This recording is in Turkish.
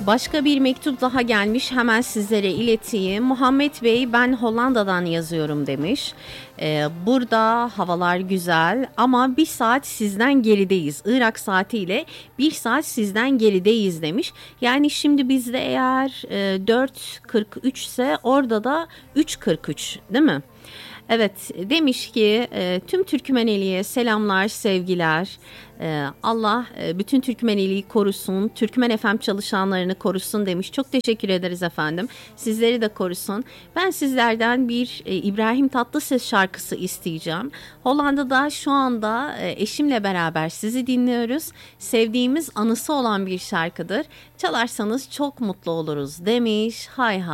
Başka bir mektup daha gelmiş, hemen sizlere ileteyim. Muhammed Bey, ben Hollanda'dan yazıyorum demiş. Burada havalar güzel ama bir saat sizden gerideyiz. Irak saatiyle bir saat sizden gerideyiz demiş. Yani şimdi bizde eğer 4.43 ise orada da 3.43 değil mi? Evet, demiş ki tüm Türkmeneli'ye selamlar, sevgiler. Allah bütün Türkmeneli'yi korusun, Türkmen FM çalışanlarını korusun demiş. Çok teşekkür ederiz efendim. Sizleri de korusun. Ben sizlerden bir İbrahim Tatlıses şarkısı isteyeceğim. Hollanda'da şu anda eşimle beraber sizi dinliyoruz. Sevdiğimiz anısı olan bir şarkıdır. Çalarsanız çok mutlu oluruz demiş. Hay hay.